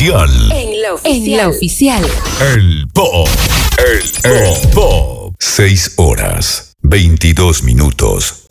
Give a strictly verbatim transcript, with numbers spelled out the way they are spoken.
oficial. En la oficial. En la oficial. El Pop. El, el Pop. Seis horas, veintidós minutos.